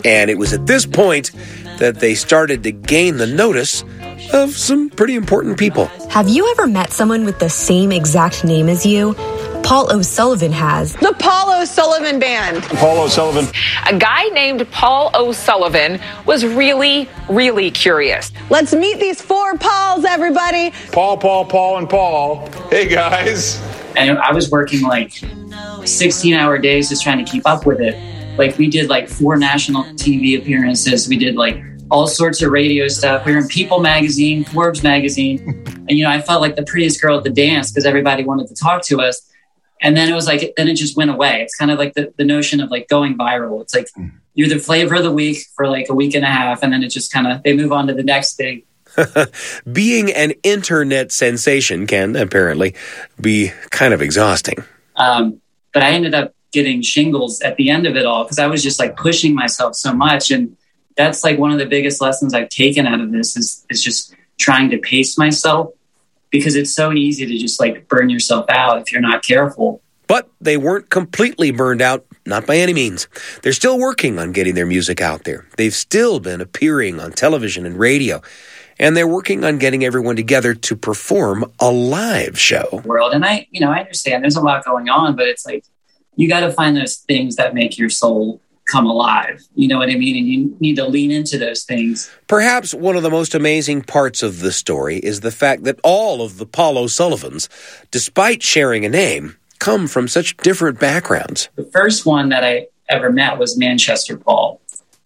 And it was at this point that they started to gain the notice of some pretty important people. Have you ever met someone with the same exact name as you? Paul O'Sullivan has. The Paul O'Sullivan Band. Paul O'Sullivan. A guy named Paul O'Sullivan was really, really curious. Let's meet these four Pauls, everybody. Paul, and Paul. Hey, guys. And I was working like 16-hour days just trying to keep up with it. Like, we did like 4 national TV appearances. We did like all sorts of radio stuff. We were in People magazine, Forbes magazine. And, I felt like the prettiest girl at the dance because everybody wanted to talk to us. And then it was like, then it just went away. It's kind of like the notion of like going viral. It's like you're the flavor of the week for like a week and a half. And then it just kind of, they move on to the next thing. Being an internet sensation can apparently be kind of exhausting. But I ended up getting shingles at the end of it all because I was just like pushing myself so much. And that's like one of the biggest lessons I've taken out of this is just trying to pace myself, because it's so easy to just like burn yourself out if you're not careful. But they weren't completely burned out, not by any means. They're still working on getting their music out there. They've still been appearing on television and radio. And they're working on getting everyone together to perform a live show. World. And I understand there's a lot going on, but it's like, you got to find those things that make your soul come alive. You know what I mean? And you need to lean into those things. Perhaps one of the most amazing parts of the story is the fact that all of the Paul O'Sullivans, despite sharing a name, come from such different backgrounds. The first one that I ever met was Manchester Paul.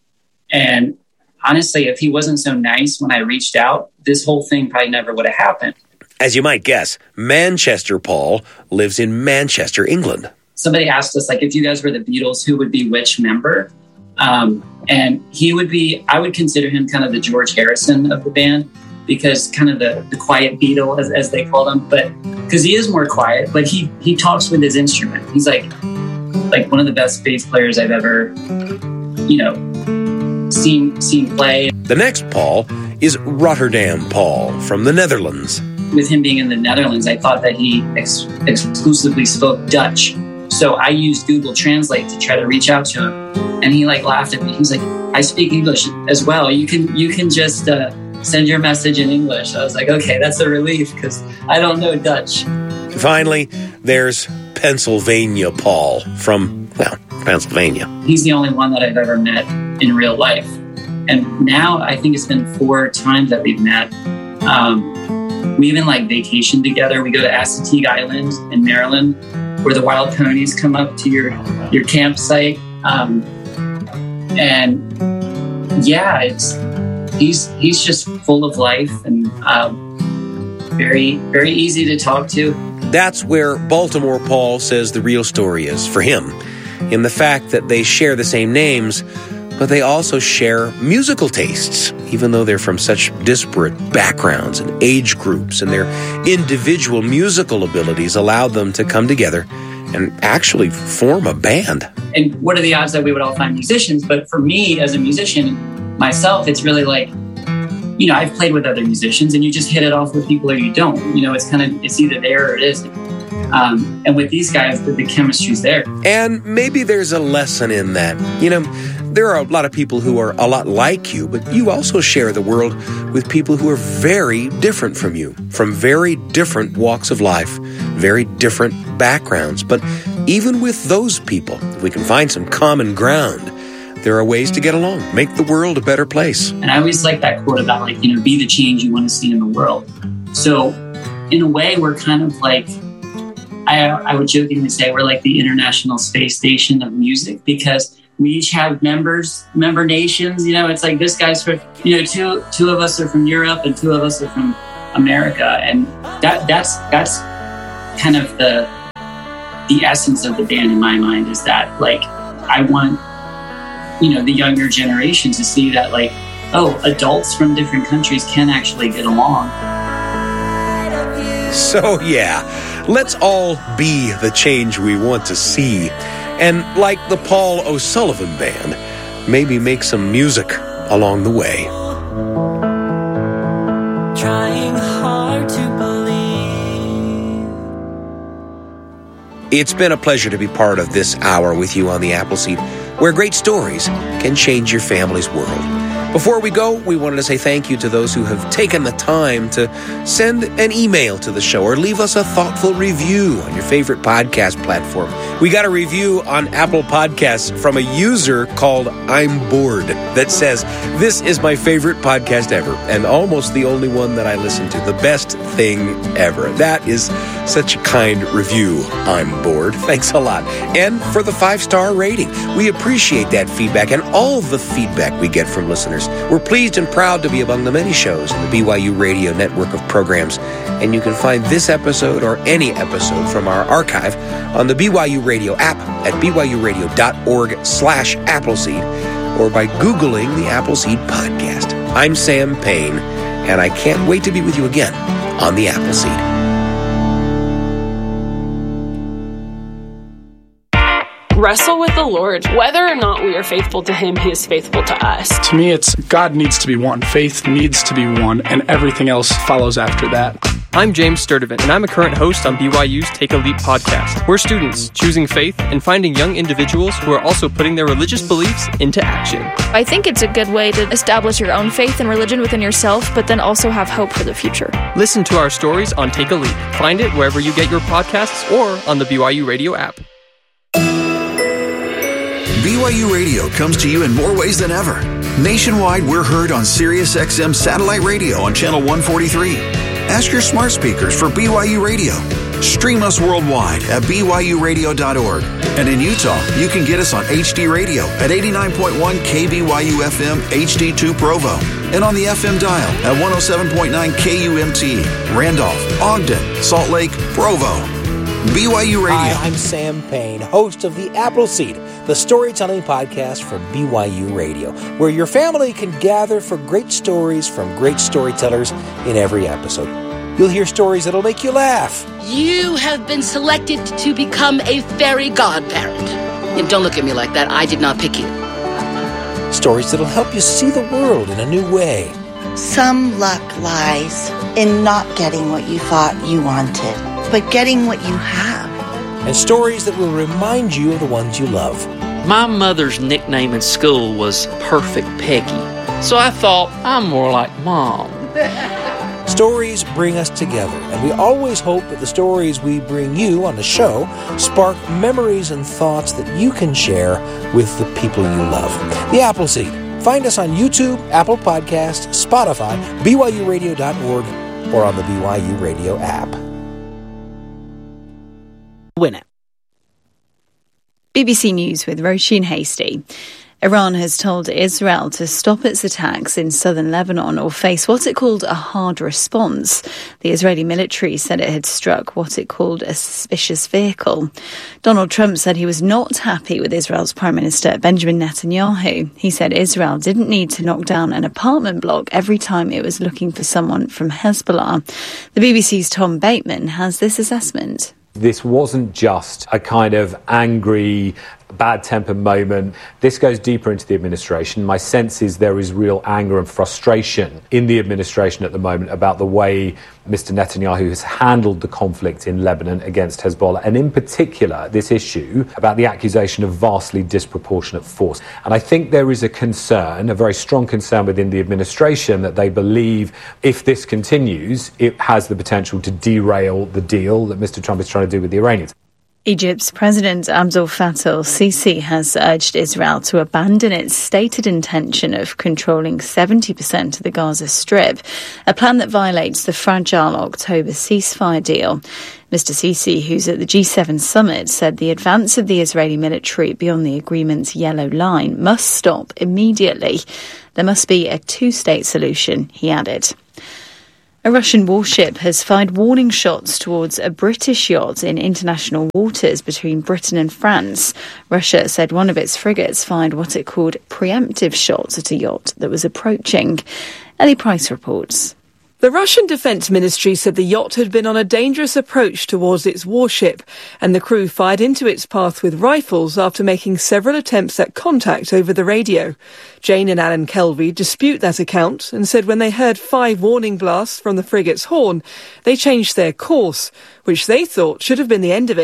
And honestly, if he wasn't so nice when I reached out, this whole thing probably never would have happened. As you might guess, Manchester Paul lives in Manchester, England. Somebody asked us, like, if you guys were the Beatles, who would be which member? And he would be, I would consider him kind of the George Harrison of the band, because kind of the quiet Beatle, as they called him, but because he is more quiet, but he talks with his instrument. He's like one of the best bass players I've ever, seen play. The next Paul is Rotterdam Paul from the Netherlands. With him being in the Netherlands, I thought that he exclusively spoke Dutch. So I used Google Translate to try to reach out to him. And he laughed at me. He's like, I speak English as well. You can just send your message in English. I was like, okay, that's a relief because I don't know Dutch. Finally, there's Pennsylvania Paul from, Pennsylvania. He's the only one that I've ever met in real life. And now I think it's been 4 times that we've met. We even vacation together. We go to Assateague Island in Maryland, where the wild ponies come up to your campsite. He's just full of life and very, very easy to talk to. That's where Baltimore Paul says the real story is for him, in the fact that they share the same names, but they also share musical tastes, even though they're from such disparate backgrounds and age groups, and their individual musical abilities allowed them to come together and actually form a band. And what are the odds that we would all find musicians? But for me, as a musician myself, it's really I've played with other musicians and you just hit it off with people or you don't. It's either there or it isn't. And with these guys, the chemistry's there. And maybe there's a lesson in that. There are a lot of people who are a lot like you, but you also share the world with people who are very different from you, from very different walks of life, very different backgrounds. But even with those people, if we can find some common ground, there are ways to get along, make the world a better place. And I always like that quote about be the change you want to see in the world. So in a way, we're kind of I would jokingly say we're like the International Space Station of music, because we each have member nations. It's like this guy's from, two of us are from Europe and 2 of us are from America. And that's kind of the essence of the band in my mind, is that I want, the younger generation to see that adults from different countries can actually get along. So yeah, let's all be the change we want to see. And like the Paul O'Sullivan Band, maybe make some music along the way. Trying hard to believe. It's been a pleasure to be part of this hour with you on the Appleseed. where great stories can change your family's world. Before we go, we wanted to say thank you to those who have taken the time to send an email to the show or leave us a thoughtful review on your favorite podcast platform. We got a review on Apple Podcasts from a user called I'm Bored that says, "This is my favorite podcast ever and almost the only one that I listen to. The best thing ever." That is such a kind review, I'm Bored. Thanks a lot. And for the 5-star rating. We appreciate that feedback and all the feedback we get from listeners. We're pleased and proud to be among the many shows in the BYU Radio network of programs. And you can find this episode or any episode from our archive on the BYU Radio app at byuradio.org/Appleseed or by Googling the Appleseed Podcast. I'm Sam Payne, and I can't wait to be with you again on the Appleseed. Wrestle with the Lord. Whether or not we are faithful to Him, He is faithful to us. To me, it's God needs to be one, faith needs to be one, and everything else follows after that. I'm James Sturdivant, and I'm a current host on BYU's Take a Leap podcast. We're students choosing faith and finding young individuals who are also putting their religious beliefs into action. I think it's a good way to establish your own faith and religion within yourself, but then also have hope for the future. Listen to our stories on Take a Leap. Find it wherever you get your podcasts or on the BYU Radio app. BYU Radio comes to you in more ways than ever. Nationwide, we're heard on SiriusXM satellite radio on channel 143. Ask your smart speakers for BYU Radio. Stream us worldwide at byuradio.org. And in Utah, you can get us on HD Radio at 89.1 KBYU FM HD2 Provo. And on the FM dial at 107.9 KUMT, Randolph, Ogden, Salt Lake, Provo. BYU Radio. Hi, I'm Sam Payne, host of The Appleseed, the storytelling podcast from BYU Radio, where your family can gather for great stories from great storytellers in every episode. You'll hear stories that'll make you laugh. You have been selected to become a fairy godparent. And don't look at me like that. I did not pick you. Stories that'll help you see the world in a new way. Some luck lies in not getting what you thought you wanted, but getting what you have. And stories that will remind you of the ones you love. My mother's nickname in school was Perfect Peggy, so I thought I'm more like Mom. Stories bring us together, and we always hope that the stories we bring you on the show spark memories and thoughts that you can share with the people you love. The Appleseed. Find us on YouTube, Apple Podcasts, Spotify, BYURadio.org, or on the BYU Radio app. Win it. BBC News with Roisin Hastie. Iran has told Israel to stop its attacks in southern Lebanon or face what it called a hard response. The Israeli military said it had struck what it called a suspicious vehicle. Donald Trump said he was not happy with Israel's Prime Minister Benjamin Netanyahu. He said Israel didn't need to knock down an apartment block every time it was looking for someone from Hezbollah. The BBC's Tom Bateman has this assessment. This wasn't just a kind of angry, bad-tempered moment. This goes deeper into the administration. My sense is there is real anger and frustration in the administration at the moment about the way Mr. Netanyahu has handled the conflict in Lebanon against Hezbollah, and in particular, this issue about the accusation of vastly disproportionate force. And I think there is a concern, a very strong concern within the administration, that they believe if this continues, it has the potential to derail the deal that Mr. Trump is trying to do with the Iranians. Egypt's President Abdel Fattah el-Sisi has urged Israel to abandon its stated intention of controlling 70% of the Gaza Strip, a plan that violates the fragile October ceasefire deal. Mr. Sisi, who's at the G7 summit, said the advance of the Israeli military beyond the agreement's yellow line must stop immediately. There must be a two-state solution, he added. A Russian warship has fired warning shots towards a British yacht in international waters between Britain and France. Russia said one of its frigates fired what it called preemptive shots at a yacht that was approaching. Ellie Price reports. The Russian Defence Ministry said the yacht had been on a dangerous approach towards its warship, and the crew fired into its path with rifles after making several attempts at contact over the radio. Jane and Alan Kelvey dispute that account and said when they heard 5 warning blasts from the frigate's horn, they changed their course, which they thought should have been the end of it.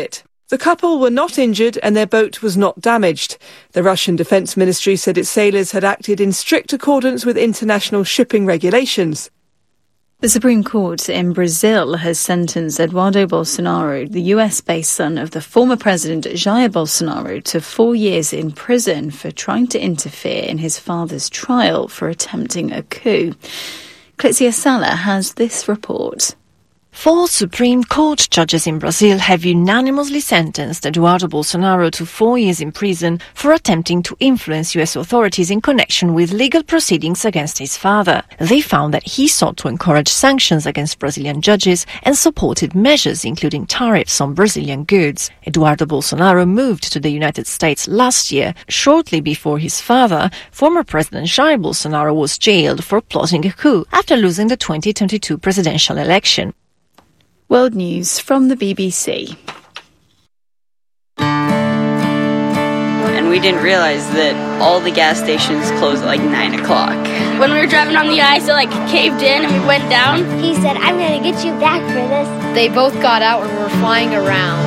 The couple were not injured and their boat was not damaged. The Russian Defence Ministry said its sailors had acted in strict accordance with international shipping regulations. The Supreme Court in Brazil has sentenced Eduardo Bolsonaro, the US-based son of the former president Jair Bolsonaro, to 4 years in prison for trying to interfere in his father's trial for attempting a coup. Clitzia Sala has this report. 4 Supreme Court judges in Brazil have unanimously sentenced Eduardo Bolsonaro to 4 years in prison for attempting to influence US authorities in connection with legal proceedings against his father. They found that he sought to encourage sanctions against Brazilian judges and supported measures including tariffs on Brazilian goods. Eduardo Bolsonaro moved to the United States last year, shortly before his father, former President Jair Bolsonaro, was jailed for plotting a coup after losing the 2022 presidential election. World News from the BBC. And we didn't realize that all the gas stations closed at like 9 o'clock. When we were driving on the ice, it caved in and we went down. He said, "I'm going to get you back for this." They both got out and were flying around.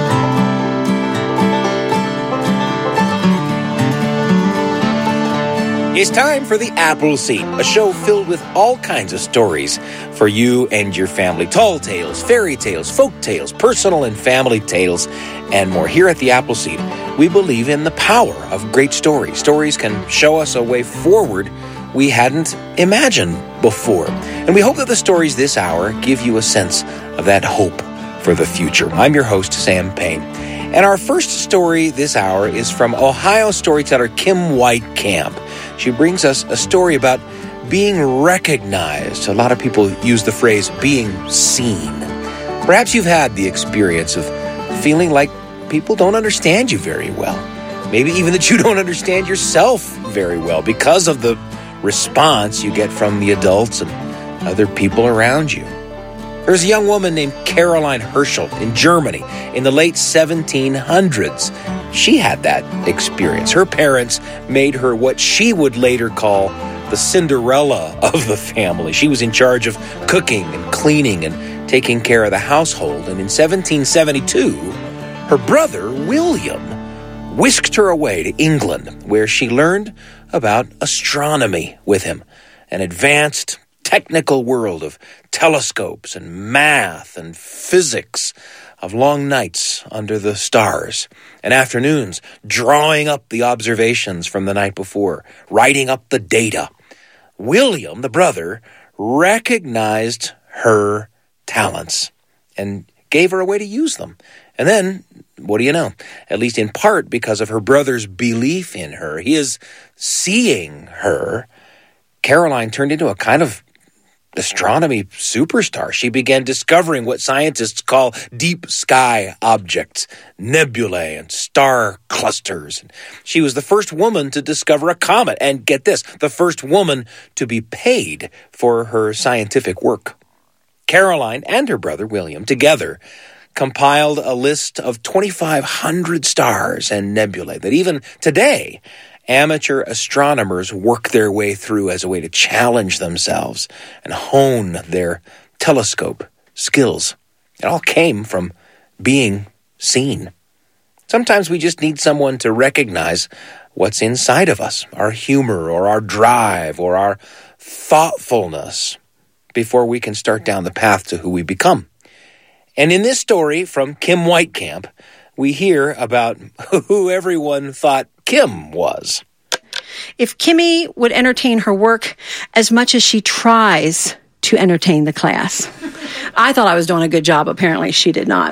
It's time for the Apple Seat, a show filled with all kinds of stories for you and your family. Tall tales, fairy tales, folk tales, personal and family tales, and more. Here at the Apple Seat, we believe in the power of great stories. Stories can show us a way forward we hadn't imagined before. And we hope that the stories this hour give you a sense of that hope for the future. I'm your host, Sam Payne. And our first story this hour is from Ohio storyteller Kim Weitkamp. She brings us a story about being recognized. A lot of people use the phrase being seen. Perhaps you've had the experience of feeling like people don't understand you very well. Maybe even that you don't understand yourself very well because of the response you get from the adults and other people around you. There's a young woman named Caroline Herschel in Germany in the late 1700s. She had that experience. Her parents made her what she would later call the Cinderella of the family. She was in charge of cooking and cleaning and taking care of the household. And in 1772, her brother, William, whisked her away to England, where she learned about astronomy with him, an advanced technical world of telescopes and math and physics, of long nights under the stars and afternoons drawing up the observations from the night before, writing up the data. William, the brother, recognized her talents and gave her a way to use them. And then, what do you know? At least in part because of her brother's belief in her, his seeing her, Caroline turned into a kind of astronomy superstar. She began discovering what scientists call deep sky objects, nebulae and star clusters. She was the first woman to discover a comet, and get this, the first woman to be paid for her scientific work. Caroline and her brother William together compiled a list of 2,500 stars and nebulae that even today amateur astronomers work their way through as a way to challenge themselves and hone their telescope skills. It all came from being seen. Sometimes we just need someone to recognize what's inside of us, our humor or our drive or our thoughtfulness, before we can start down the path to who we become. And in this story from Kim Weitkamp, we hear about who everyone thought Kim was. If Kimmy would entertain her work as much as she tries to entertain the class. I thought I was doing a good job. Apparently, she did not.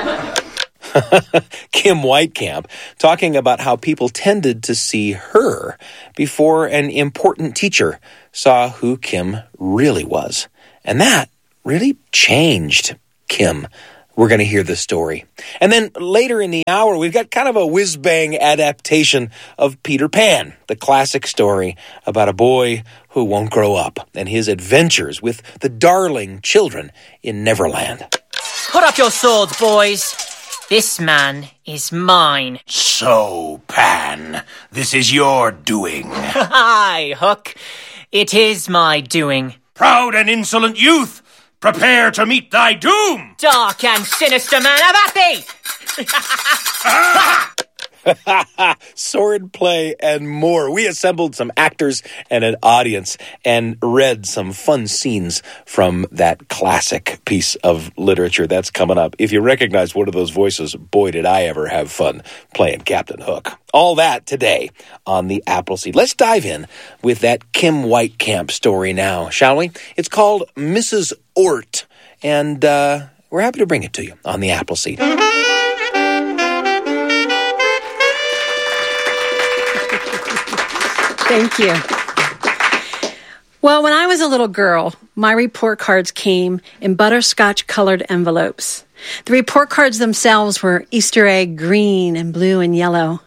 Kim Weitkamp talking about how people tended to see her before an important teacher saw who Kim really was. And that really changed Kim. We're going to hear the story. And then later in the hour, we've got kind of a whiz-bang adaptation of Peter Pan, the classic story about a boy who won't grow up and his adventures with the darling children in Neverland. Put up your swords, boys. This man is mine. So, Pan, this is your doing. Aye, Hook. It is my doing. Proud and insolent youth! Prepare to meet thy doom! Dark and sinister man, have at thee! Sword play and more. We assembled some actors and an audience and read some fun scenes from that classic piece of literature that's coming up. If you recognize one of those voices, boy, did I ever have fun playing Captain Hook. All that today on the Appleseed. Let's dive in with that Kim Whitecamp story now, shall we? It's called Mrs. Ort, and we're happy to bring it to you on the Appleseed. Thank you. Well, when I was a little girl, my report cards came in butterscotch-colored envelopes. The report cards themselves were Easter egg green and blue and yellow.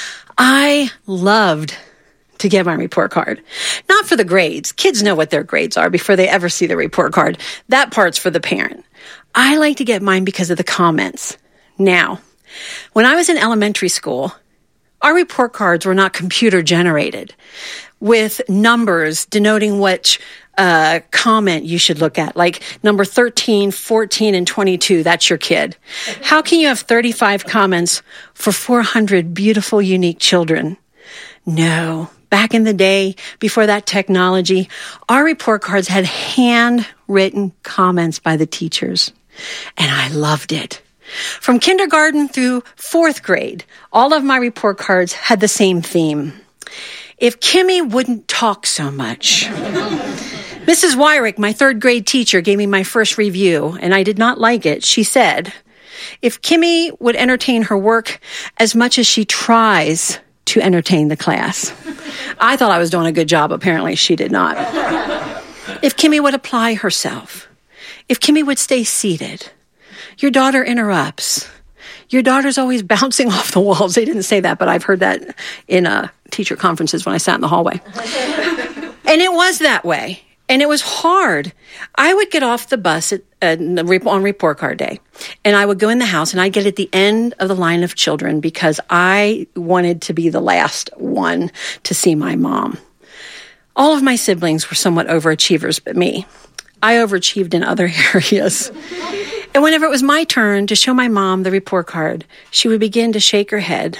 I loved to get my report card. Not for the grades. Kids know what their grades are before they ever see the report card. That part's for the parent. I like to get mine because of the comments. Now, when I was in elementary school, our report cards were not computer generated with numbers denoting which comment you should look at, like number 13, 14, and 22. That's your kid. How can you have 35 comments for 400 beautiful, unique children? No. Back in the day, before that technology, our report cards had handwritten comments by the teachers, and I loved it. From kindergarten through 4th grade, all of my report cards had the same theme. If Kimmy wouldn't talk so much. Mrs. Wyrick, my 3rd grade teacher, gave me my first review, and I did not like it. She said, if Kimmy would entertain her work as much as she tries to entertain the class. I thought I was doing a good job. Apparently, she did not. If Kimmy would apply herself. If Kimmy would stay seated. Your daughter interrupts. Your daughter's always bouncing off the walls. They didn't say that, but I've heard that in teacher conferences when I sat in the hallway. And it was that way. And it was hard. I would get off the bus on report card day, and I would go in the house, and I'd get at the end of the line of children because I wanted to be the last one to see my mom. All of my siblings were somewhat overachievers, but me. I overachieved in other areas. And whenever it was my turn to show my mom the report card, she would begin to shake her head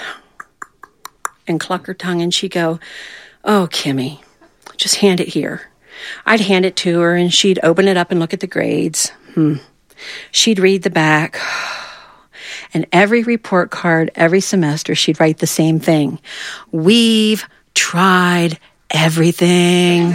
and cluck her tongue, and she'd go, oh, Kimmy, just hand it here. I'd hand it to her, and she'd open it up and look at the grades. She'd read the back. And every report card, every semester, she'd write the same thing. We've tried everything.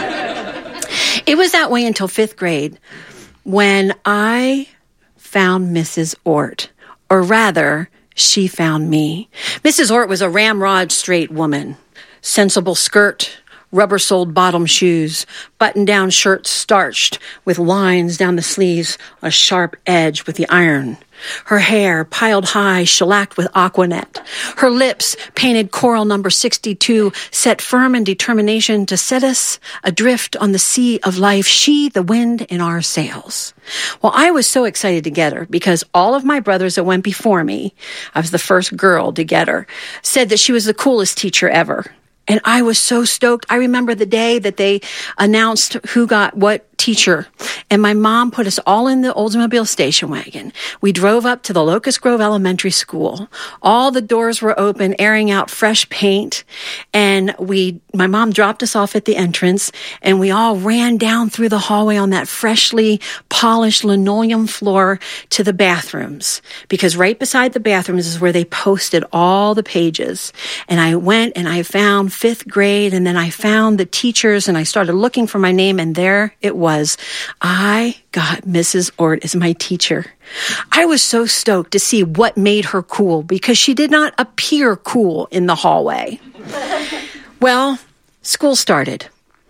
It was that way until 5th grade when I found Mrs. Ort, or rather, she found me. Mrs. Ort was a ramrod straight woman, sensible skirt, rubber-soled bottom shoes, button-down shirt starched with lines down the sleeves, a sharp edge with the iron. Her hair piled high, shellacked with Aquanet. Her lips painted coral number 62, set firm in determination to set us adrift on the sea of life, she the wind in our sails. Well, I was so excited to get her because all of my brothers that went before me, I was the first girl to get her, said that she was the coolest teacher ever. And I was so stoked. I remember the day that they announced who got what teacher. And my mom put us all in the Oldsmobile station wagon. We drove up to the Locust Grove Elementary School. All the doors were open, airing out fresh paint. And my mom dropped us off at the entrance, and we all ran down through the hallway on that freshly polished linoleum floor to the bathrooms. Because right beside the bathrooms is where they posted all the pages. And I went and I found 5th grade, and then I found the teachers, and I started looking for my name, and there it was. I got Mrs. Ort as my teacher. I was so stoked to see what made her cool because she did not appear cool in the hallway. Well, school started.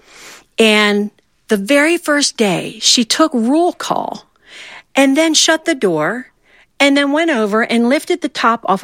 And the very first day, she took roll call and then shut the door and then went over and lifted the top off